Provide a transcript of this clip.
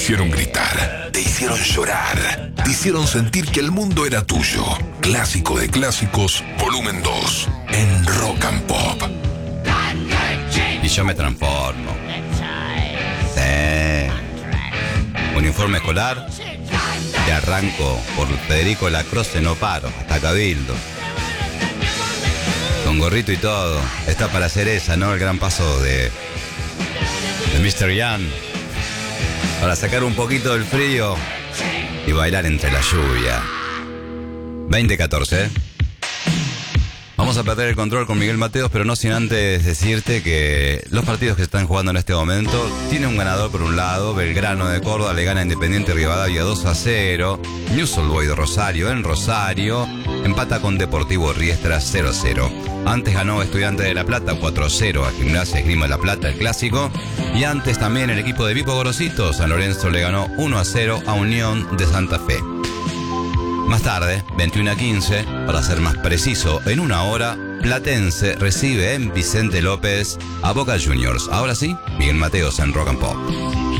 hicieron gritar, te hicieron llorar, te hicieron sentir que el mundo era tuyo. Clásico de clásicos, volumen 2, en Rock and Pop. Y yo me transformo. Sí. Uniforme escolar. Y arranco por Federico Lacroze, no paro, hasta Cabildo. Con gorrito y todo. Está para hacer esa, ¿no? El gran paso de Mr. Young. Para sacar un poquito del frío y bailar entre la lluvia. 2014, ¿eh? Vamos a perder el control con Miguel Mateos, pero no sin antes decirte que los partidos que se están jugando en este momento tiene un ganador por un lado. Belgrano de Córdoba le gana a Independiente Rivadavia 2-0. Newell's Old Boys de Rosario en Rosario empata con Deportivo Riestra 0-0. Antes ganó Estudiantes de La Plata 4-0 a Gimnasia Esgrima La Plata, el clásico. Y antes también el equipo de Pipo Gorosito, San Lorenzo, le ganó 1-0 a Unión de Santa Fe. Más tarde, 21:15, para ser más preciso, en una hora, Platense recibe en Vicente López a Boca Juniors. Ahora sí, Miguel Mateos en Rock and Pop.